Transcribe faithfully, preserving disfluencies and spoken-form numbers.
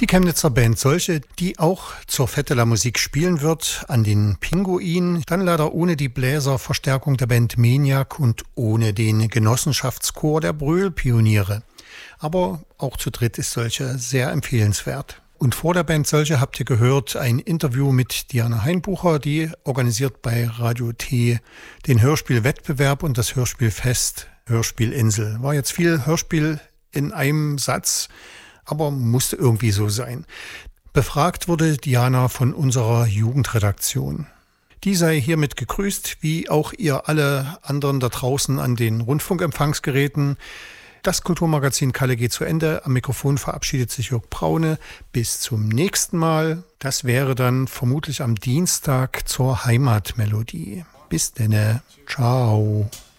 Die Chemnitzer Band Solche, die auch zur Fête de la Musique spielen wird, an den Pinguin, dann leider ohne die Bläserverstärkung der Band Maniac und ohne den Genossenschaftschor der Brühl-Pioniere. Aber auch zu dritt ist Solche sehr empfehlenswert. Und vor der Band Solche habt ihr gehört ein Interview mit Diana Heinbucher, die organisiert bei Radio T den Hörspielwettbewerb und das Hörspielfest Hörspielinsel. War jetzt viel Hörspiel in einem Satz, aber musste irgendwie so sein. Befragt wurde Diana von unserer Jugendredaktion. Die sei hiermit gegrüßt, wie auch ihr alle anderen da draußen an den Rundfunkempfangsgeräten. Das Kulturmagazin Kalle geht zu Ende. Am Mikrofon verabschiedet sich Jörg Braune. Bis zum nächsten Mal. Das wäre dann vermutlich am Dienstag zur Heimatmelodie. Bis denne. Ciao.